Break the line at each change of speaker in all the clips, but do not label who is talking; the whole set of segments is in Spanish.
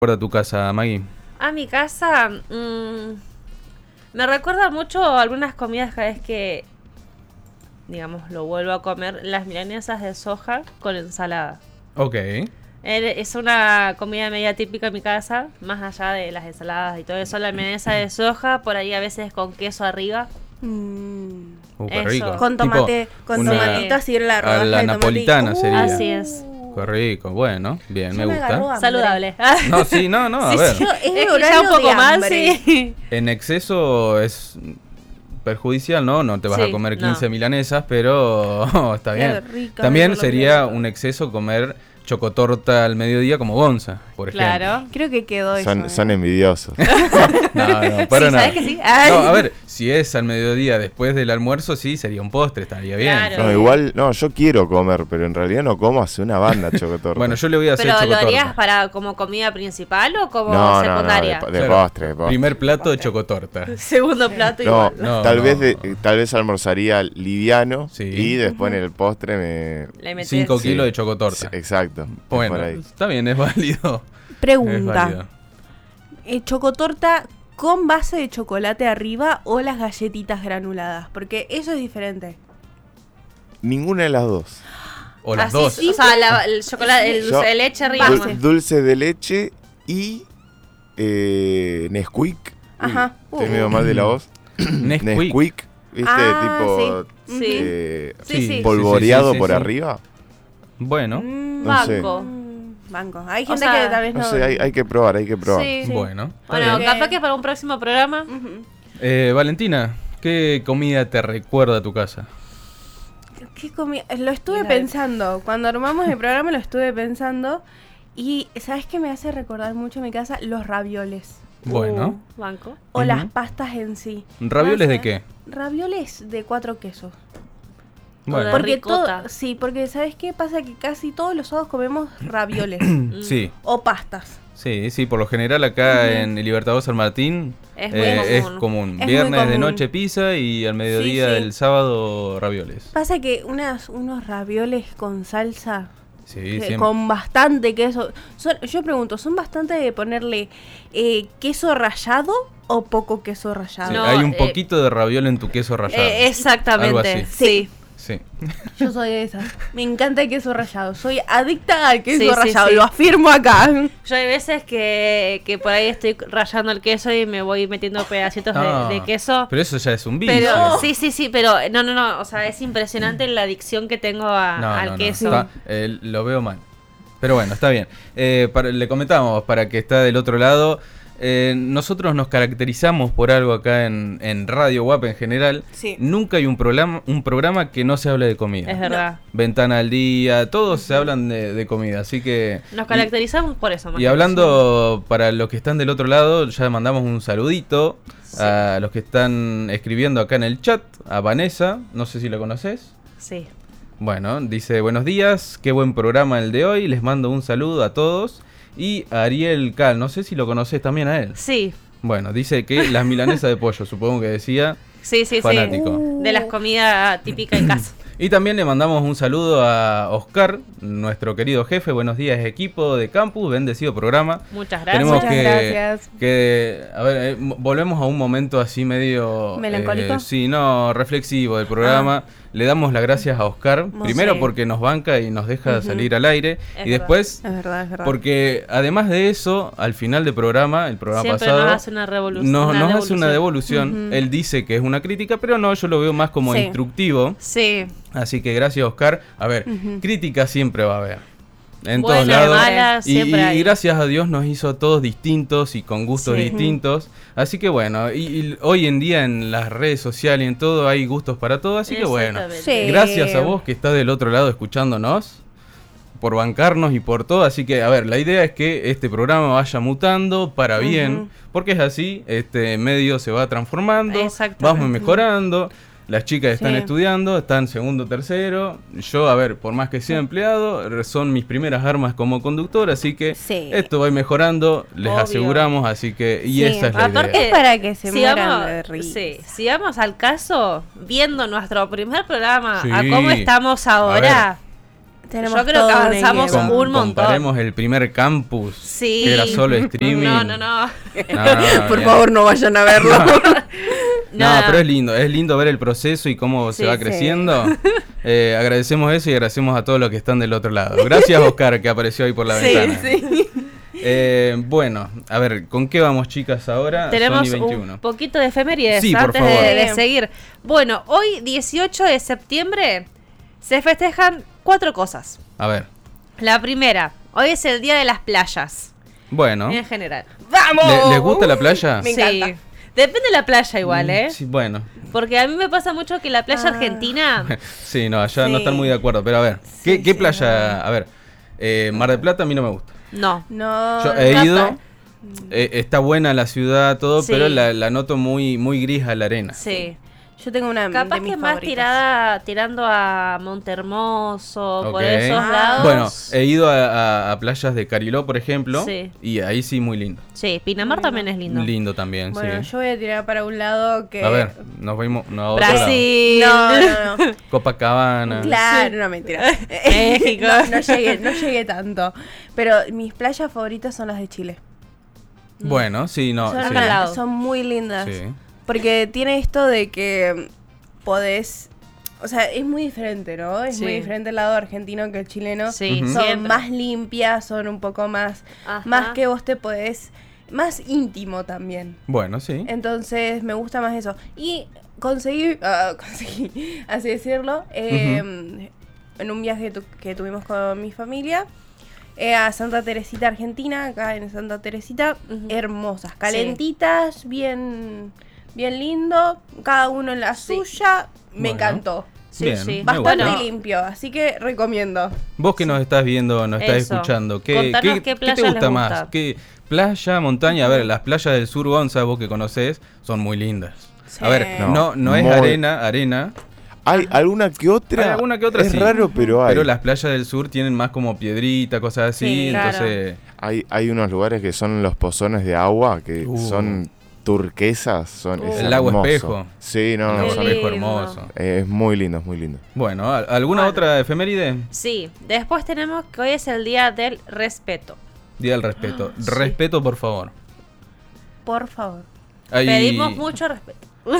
recuerda tu casa, Maggie?
A mi casa me recuerda mucho algunas comidas cada vez que, digamos, lo vuelvo a comer. Las milanesas de soja con ensalada.
Ok.
Es una comida media típica en mi casa, más allá de las ensaladas y todo eso. La milanesa de soja, por ahí a veces con queso arriba.
Qué
Eso.
rico.
Con tomate, con tomatito así en la rodaja
a la
de tomate.
napolitana sería.
Así es.
Qué rico, bueno, bien, me
agarró
gusta.
hambre.
Saludable.
No, sí, no, a
Sí,
ver.
sí.
Es
Es que
horario
ya un poco
de
más,
hambre.
sí.
En exceso es perjudicial, ¿no? No te vas
Sí,
a comer
no.
15 milanesas, pero está
Qué
bien.
rica,
También
me lo
sería
pierdo.
un exceso comer chocotorta al mediodía como Gonza, por ejemplo.
Claro.
Creo que quedó eso.
Son envidiosos.
No, para
Sí,
nada.
¿sabes que sí? Ay.
No, a ver, si es al mediodía después del almuerzo, sí, sería un postre, estaría bien.
Claro.
No, igual, no, yo quiero comer, pero en realidad no como hace una banda chocotorta.
Bueno, yo le voy a hacer
¿Pero lo
chocotorta.
harías para como comida principal o como
no,
secundaria?
de
Claro,
postre, de postre.
Primer plato de chocotorta.
Segundo plato
No,
igual.
No,
tal
no.
vez tal vez almorzaría liviano
Sí.
y después en el postre me...
Le metés-
5
Sí.
kilos de chocotorta.
Exacto. es
Bueno,
por ahí.
está bien, es válido. Es
Pregunta.
válido.
¿Chocotorta con base de chocolate arriba o las galletitas granuladas? Porque eso es diferente.
Ninguna de las dos.
O las
Así,
dos.
O sea, el chocolate, el dulce de leche arriba.
Dul-
nomás.
dulce de leche y Nesquik.
Ajá.
Estoy medio mal de la voz.
Nesquik.
¿Viste?
Ah,
Tipo
Sí.
Sí, sí.
polvoreado
sí,
por
sí.
arriba.
Bueno,
No sé.
Banco.
Banco. Hay
O
gente
sea,
que tal vez
No
no.
sé, hay que probar, hay que probar.
Sí.
bueno. está
Bueno,
bien.
capaz que para un próximo programa.
Ujú.
Valentina, ¿qué comida te recuerda a tu casa?
¿Qué comida? Lo estuve
Mira.
pensando. Cuando armamos el programa lo estuve pensando. Y ¿sabes qué me hace recordar mucho en mi casa? Los ravioles.
Bueno,
Banco.
O
Ujú.
las pastas en sí.
¿ravioles
No
de
sé.
qué?
Ravioles de 4 quesos.
Bueno,
de
Porque
ricota.
sí, porque ¿sabes qué pasa? Que casi todos los sábados comemos ravioles.
sí,
O pastas.
sí, por lo general acá en el Libertador San Martín
Es muy
es
común.
común.
Es muy
Viernes de
común.
noche pizza y al mediodía
Sí, sí.
del sábado ravioles.
Pasa que unos ravioles con salsa,
Sí,
que
siempre.
con bastante queso. Yo pregunto, ¿son bastante de ponerle queso rallado o poco queso rallado?
Sí,
No,
hay un poquito de raviol en tu queso rallado. Algo
Exactamente.
así.
Sí.
Sí.
Yo soy de esas. Me encanta el queso rallado. Soy adicta al queso
Sí, sí,
rallado.
sí.
Lo afirmo acá.
Yo hay veces que por ahí estoy rallando el queso y me voy metiendo pedacitos
Ah,
de queso.
Pero eso ya es un vicio.
Pero sí, pero no, o sea, es impresionante la adicción que tengo al queso.
está- lo veo mal. Pero bueno, está bien. Le comentamos, para que está del otro lado, nosotros nos caracterizamos por algo acá en Radio WAP en general.
Sí.
Nunca hay un programa que no se hable de comida.
Es verdad.
Ventana al día, todos se hablan de comida, así que...
Nos caracterizamos por eso,
Y hablando para los que están del otro lado, ya mandamos un saludito a los que están escribiendo acá en el chat, a Vanessa, no sé si la conoces.
Sí.
Bueno, dice, buenos días, qué buen programa el de hoy, les mando un saludo a todos. Y a Ariel Cal, no sé si lo conoces también a él.
Sí.
Bueno, dice que las milanesas de pollo, supongo que decía.
Sí.
Fanático.
De las comidas típicas en casa.
Y también le mandamos un saludo a Oscar, nuestro querido jefe. Buenos días, equipo de Campus, bendecido programa.
Muchas gracias.
Tenemos
Muchas gracias.
a ver, volvemos a un momento así medio...
¿Melancólico?
sí, no, reflexivo del programa. Le damos las gracias a Oscar, primero
Sí.
porque nos banca y nos deja salir al aire.
Es
Y después,
Es verdad, es verdad.
porque además de eso, al final del programa, el programa
Siempre
pasado...
nos hace una revolución.
nos hace una devolución. Él dice que es una crítica, pero no, yo lo veo más como
Sí.
instructivo.
Sí.
Así que gracias, Oscar. A ver, crítica siempre va a haber. En
Buena,
todos lados.
mala,
Y
siempre hay.
gracias a Dios nos hizo a todos distintos y con gustos
Sí.
distintos. Así que bueno, y hoy en día en las redes sociales y en todo hay gustos para todo. Así que bueno,
Exactamente.
Sí.
gracias a vos que estás del otro lado escuchándonos, por bancarnos y por todo. Así que, a ver, la idea es que este programa vaya mutando para bien, porque es así, este medio se va transformando,
Exactamente.
vamos mejorando. Las chicas están
Sí.
estudiando, están segundo, tercero. Yo, a ver, por más que sea empleado, son mis primeras armas como conductor, así que
Sí.
esto va y les
Obvio.
aseguramos, así que, y
Sí.
esa es la
Aparte,
idea.
Es para que se
si
mueran
vamos,
de risa.
si vamos al caso, viendo nuestro primer programa,
Sí.
a cómo estamos
A
ahora,
Tenemos
yo creo que
todo un
avanzamos
equipo.
un montón.
Comparemos el primer campus,
Sí.
que era solo streaming.
No.
No,
Por
bien.
favor, no vayan a verlo.
No, pero es lindo ver el proceso y cómo se
Sí,
va
sí.
creciendo. Agradecemos eso y agradecemos a todos los que están del otro lado. Gracias, Oscar, que apareció ahí por la ventana.
Sí.
Bueno, a ver, ¿con qué vamos, chicas, ahora?
Tenemos
Sony 21.
un poquito de efemérides
Sí, por
antes
favor.
de seguir. Bueno, hoy 18 de septiembre se festejan 4 cosas.
A ver,
La primera, hoy es el día de las playas,
bueno.
en general.
¡Vamos!
¿Les gusta la playa?
Me
Sí.
encanta.
Depende de la playa igual, ¿eh?
Sí, bueno.
Porque a mí me pasa mucho que la playa
Ah.
argentina...
Sí, no, allá no
Sí.
están muy de acuerdo. Pero a ver,
Sí,
¿qué
sí,
playa? A ver, Mar del Plata a mí no me gusta.
No.
No.
Yo he
no
ido,
está.
está buena la ciudad, todo,
Sí.
pero la noto muy, muy gris a la arena.
Sí.
Yo tengo una
Capaz
de mis
que más
favoritas.
tirando a Montehermoso, por
Ok.
esos
Ah.
lados.
Bueno, he ido a playas de Cariló, por ejemplo,
Sí.
y ahí sí muy lindo.
Sí, Pinamar también es lindo.
Lindo también,
Bueno,
sí.
yo voy a tirar para un lado que...
A ver, nos vemos a otro lado.
Brasil.
No.
Copacabana.
Claro, no, mentira.
México.
No llegué tanto. Pero mis playas favoritas son las de Chile.
Bueno, sí, no.
Son,
sí.
lado.
son muy lindas.
Sí.
Porque tiene esto de que podés... O sea, es muy diferente, ¿no? Es
Sí.
muy diferente el lado argentino que el chileno.
Sí,
Ujú.
Son
siempre.
más limpias, son un poco más...
Ajá.
Más que vos te podés... Más íntimo también.
Bueno, sí.
Entonces me gusta más eso. Y conseguí, así decirlo, en un viaje que tuvimos con mi familia a Santa Teresita, Argentina, acá en Santa Teresita,
Ujú.
hermosas, calentitas, bien lindo, cada uno en la
Sí.
suya, me
Bueno.
encantó.
Sí,
Bien,
sí.
me
Bastante
gusta.
limpio, así que recomiendo.
Vos que nos estás viendo, nos estás
Eso.
escuchando,
Contanos qué
te
playas
gusta
les
más?
gusta.
¿Qué playa, montaña? A ver, las playas del sur, Gonza, vos que conocés, son muy lindas.
Sí.
A ver,
No,
no es
muy-
arena,
Hay alguna que otra.
Hay alguna que otra,
es
sí.
raro, pero hay.
pero las playas del sur tienen más como piedrita, cosas así,
Sí,
claro.
entonces...
Hay unos lugares que son los pozones de agua que son turquesas. Es
El lago
hermoso.
espejo.
Sí, no,
el
no,
lago
Qué
espejo
lindo.
hermoso.
es muy lindo, es muy lindo.
Bueno, ¿alguna
Bueno.
otra efeméride?
Sí, después tenemos que hoy es el día del respeto.
Día del respeto. Respeto, por favor.
Por favor.
Hay,
Pedimos mucho respeto.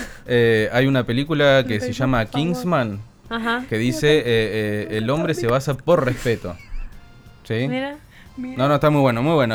hay una película que se
Pedimos
llama
por favor.
Kingsman,
Ajá.
que dice el hombre se basa por respeto. ¿Sí?
Mira.
No, está muy bueno, muy bueno.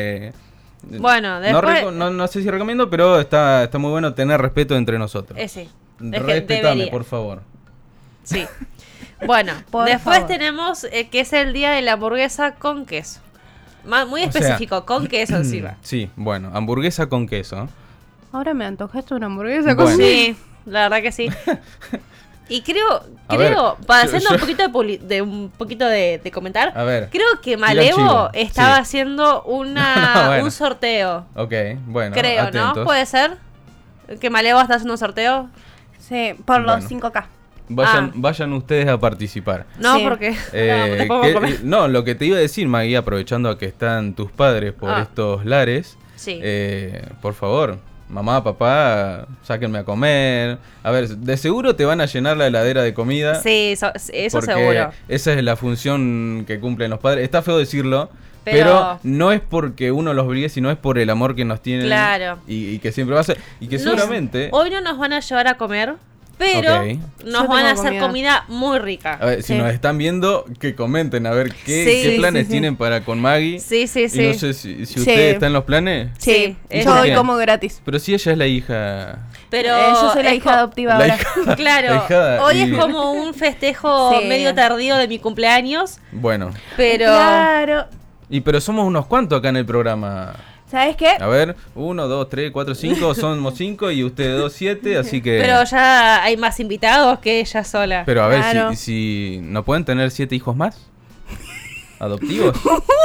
Bueno,
no,
después...
no sé si recomiendo, pero está muy bueno tener respeto entre nosotros.
Sí. Es que
Respetame,
debería.
por favor.
Sí. Bueno,
Por
después
favor.
tenemos que es el día de la hamburguesa con queso. Muy
O sea,
específico, con queso encima.
Sí, bueno, hamburguesa con queso.
Ahora me antojaste una hamburguesa
Bueno.
con...
Sí, la verdad que sí. Y creo,
A ver,
para
yo-
haciendo
yo-
un poquito de comentar,
A ver.
creo que
chivo,
Malevo estaba
sí.
haciendo
No, bueno.
un sorteo.
Ok, bueno,
Creo,
atentos.
¿no? ¿Puede ser? ¿Que Malevo está haciendo un sorteo?
Sí, por los
Bueno.
5K.
Vayan ustedes a participar.
No,
Sí.
porque...
Eh,
no,
que-
comer.
no, lo que te iba a decir, Maggie, aprovechando a que están tus padres por
Ah.
estos lares,
Sí.
por favor, mamá, papá, sáquenme a comer. A ver, de seguro te van a llenar la heladera de comida.
Sí, eso
porque
seguro.
esa es la función que cumplen los padres. Está feo decirlo,
Pero-
pero no es porque uno los obligue, sino es por el amor que nos tienen.
Claro.
Y que siempre va a ser. Y que
No,
seguramente.
Hoy no nos van a llevar a comer, pero
Ok.
nos
Yo
van a
tengo
hacer comida muy rica.
A ver, si
Sí.
nos están viendo, que comenten a ver qué,
Sí,
qué planes
sí, sí.
tienen para con Maggie.
Sí, sí,
Y
sí.
no sé si
Sí.
ustedes están en los planes.
Sí,
yo
eso
voy
sí.
como gratis.
Pero si ella es la hija.
Pero
Yo soy la
es
hija
co-
adoptiva
La
ahora.
hija-
Claro,
la hijada,
hoy
y-
es como un festejo
Sí.
medio tardío de mi cumpleaños,
Bueno.
pero
Claro.
Pero somos unos cuantos acá en el programa.
¿Sabes qué?
A ver, 1, 2, 3, 4, 5, somos 5 y ustedes 2, 7, así que...
pero ya hay más invitados que ella sola.
Pero a ver,
Claro.
si no pueden tener 7 hijos más. ¿Adoptivos?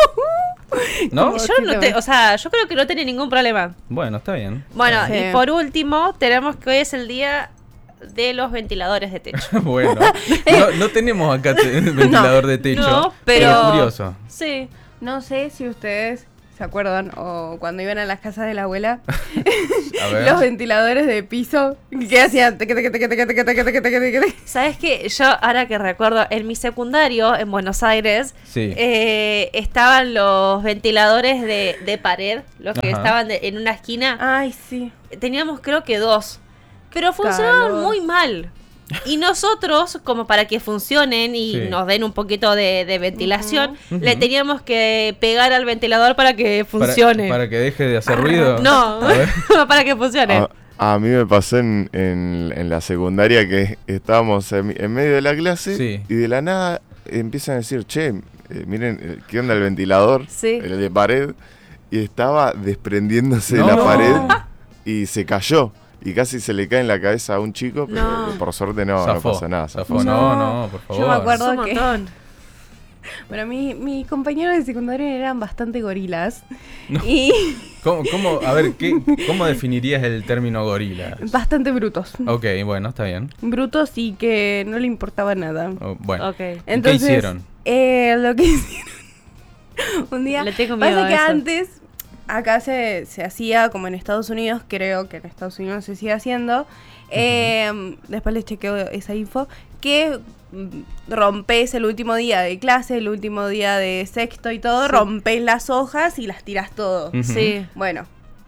¿No?
Yo no te, o sea, yo creo que no tiene ningún problema.
Bueno, está bien.
Bueno,
Sí.
y por último, tenemos que hoy es el día de los ventiladores de techo.
Bueno, no tenemos acá ventilador de techo.
No,
pero es
pero-
curioso.
Sí.
No sé si ustedes ¿se acuerdan? O cuando iban a las casas de la abuela,
A ver.
los ventiladores de piso que hacían teque, teque, teque, teque, teque, teque, teque, teque, teque.
¿Sabes qué? Yo, ahora que recuerdo, en mi secundario, en Buenos Aires,
Sí.
estaban los ventiladores de pared, los que
Ajá.
estaban en una esquina.
Ay, sí.
Teníamos creo que 2, pero funcionaban
Calor.
muy mal. Y nosotros, como para que funcionen y
Sí.
nos den un poquito de ventilación,
Ujú.
le teníamos que pegar al ventilador para que funcione.
Para que deje de hacer ruido.
No,
A ver.
para que funcione.
A mí me pasó en la secundaria que estábamos en medio de la clase
Sí.
y de la nada empiezan a decir, che, miren, ¿qué onda el ventilador?
Sí.
El de pared. Y estaba desprendiéndose
No.
de la pared y se cayó. Y casi se le cae en la cabeza a un chico, pero
No.
por suerte no
Zafó,
pasa nada.
zafó. No, por favor.
Yo me acuerdo
Es un
que...
montón.
Bueno, mis compañeros de secundaria eran bastante gorilas.
No.
Y
A ver, ¿cómo definirías el término gorila?
bastante brutos.
Ok, bueno, está bien.
Brutos y que no le importaba nada.
Oh, bueno.
Ok.
¿Y qué hicieron?
Lo que hicieron un día...
Le tengo miedo
Pasa
a
que
eso.
antes, acá se hacía como en Estados Unidos, creo que en Estados Unidos se sigue haciendo. Después les chequeo esa info. Que rompes el último día de clase, el último día de sexto y todo,
Sí.
rompes las hojas y las tiras todo.
Ujú.
Sí.
Bueno,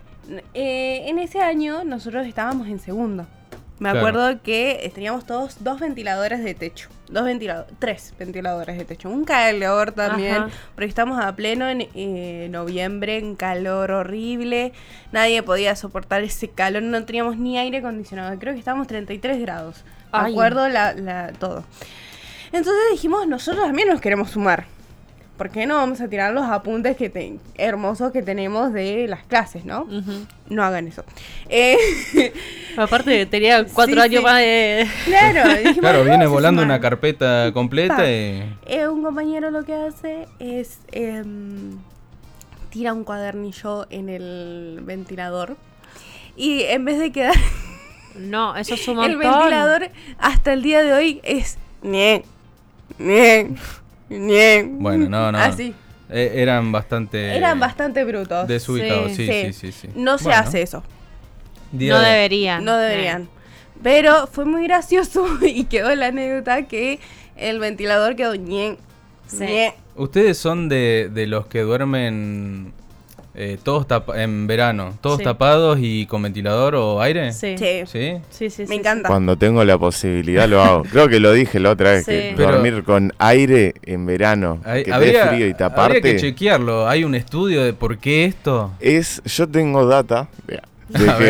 en ese año nosotros estábamos en segundo. Me
Claro.
acuerdo que teníamos todos 2 ventiladores de techo. 3 ventiladores de techo. Un calor también.
Ajá.
Porque estamos a pleno en noviembre, en calor horrible. Nadie podía soportar ese calor. No teníamos ni aire acondicionado. Creo que estábamos 33 grados. Me
Ay.
acuerdo todo. Entonces dijimos, nosotros también nos queremos sumar. ¿Por qué no vamos a tirar los apuntes hermosos que tenemos de las clases, no?
Ujú.
No hagan eso.
Aparte, tenía 4
Sí,
años
sí.
más de...
Claro, dijimos,
Claro,
"Vamos
viene
a
volando
sumar".
una carpeta completa
Pa.
y...
Un compañero lo que hace es tira un cuadernillo en el ventilador y en vez de quedar
No, eso es un
el
montón.
ventilador hasta el día de hoy es ñe, ñe, ñe.
Bueno, no.
Así.
Eran bastante...
Eran bastante brutos.
desubicados,
Sí,
sí.
No se
Bueno,
hace eso.
día
No
de-
deberían.
No deberían. Pero fue muy gracioso y quedó la anécdota que el ventilador quedó ñe,
Sí.
ñe.
¿Ustedes son de los que duermen todos en verano? ¿Todos
Sí.
tapados y con ventilador o aire?
Sí.
Sí.
¿Sí?
Sí, sí,
Me
sí,
encanta.
Cuando tengo la posibilidad lo hago. Creo que lo dije la otra vez,
Sí.
que
Pero-
dormir con aire en verano, que te dé frío y
habría que
taparte,
chequearlo. ¿Hay un estudio de por qué esto?
yo tengo data de
A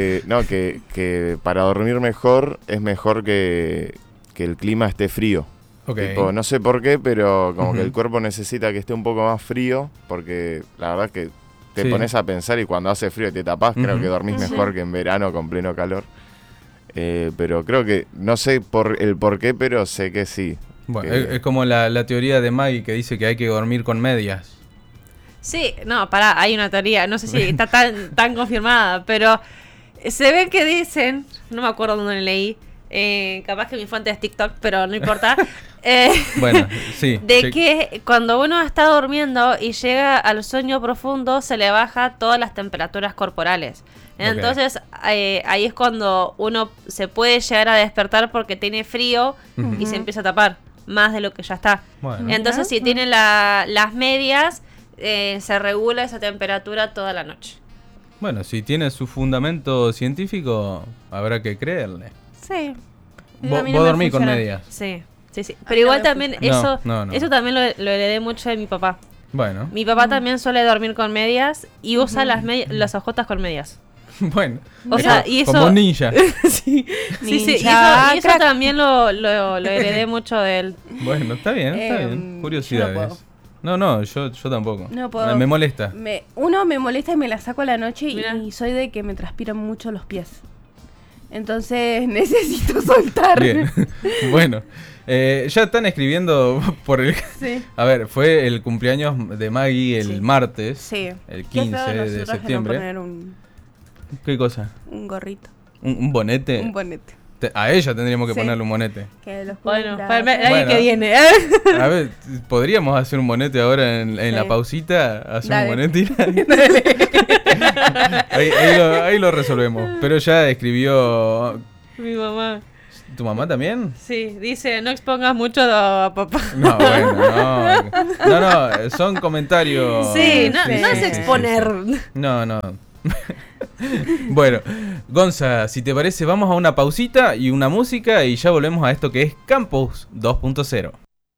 que para dormir mejor es mejor que el clima esté frío.
Ok.
Tipo, no sé por qué, pero como que
Ujú.
el cuerpo necesita que esté un poco más frío, porque la verdad es que te
Sí.
pones a pensar y cuando hace frío y te tapás, creo
Ujú.
que dormís
Ujú.
mejor que en verano con pleno calor. Pero creo que, no sé por qué, pero sé que sí.
Bueno,
que-
es como la teoría de Maggie que dice que hay que dormir con medias.
Sí, no, pará, hay una teoría, no sé si está tan confirmada, pero se ve que dicen, no me acuerdo dónde leí, capaz que mi fuente es TikTok, pero no importa,
Bueno, sí.
de que cuando uno está durmiendo y llega al sueño profundo, se le baja todas las temperaturas corporales. Entonces, ahí es cuando uno se puede llegar a despertar porque tiene frío
Ujú.
y se empieza a tapar más de lo que ya está.
Bueno.
Entonces, si tiene las medias, se regula esa temperatura toda la noche.
Bueno, si tiene su fundamento científico, habrá que creerle.
Sí.
Vos dormís con medias.
Sí, sí, sí.
A
Pero
mí
igual
no me
también
funciona.
eso,
No, no.
eso también lo heredé mucho de mi papá.
Bueno,
Mi papá también suele dormir con medias y usa las ojotas con medias.
bueno.
O sea, y eso...
Como ninja.
sí, sí, y
Ninja,
eso
crack.
también lo heredé mucho de él.
Bueno, está bien, está bien.
Yo no
Curiosidades.
puedo.
No, yo tampoco.
No puedo.
Me molesta.
Uno me molesta y me la saco a la noche
Mirá.
y soy de que me transpiran mucho los pies. Entonces necesito soltar.
Bien. Bueno, ya están escribiendo por el...
Sí.
A ver, fue el cumpleaños de Maggie el
Sí.
martes,
Sí.
el
Qué
15
feo
de
nosotros no
septiembre.
poner
¿Qué cosa?
un gorrito,
¿Un bonete?
un bonete.
A ella tendríamos que
Sí.
ponerle un monete.
Que los
Bueno,
cumpla.
para el año
Bueno.
que viene.
A ver, podríamos hacer un monete ahora en la
Sí.
pausita. Hacer
Dale.
un monete. ahí lo resolvemos. Pero ya escribió.
Mi mamá.
¿Tu mamá también?
Sí, dice, no expongas mucho a papá.
No, bueno, no. No, son comentarios.
Sí, no,
Sí,
no es
sí,
exponer.
No. Bueno, Gonza, si te parece, vamos a una pausita y una música y ya volvemos a esto que es Campus 2.0.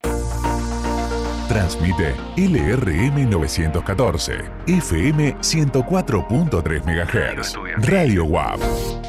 Transmite LRM 914, FM 104.3 MHz, Radio WAP.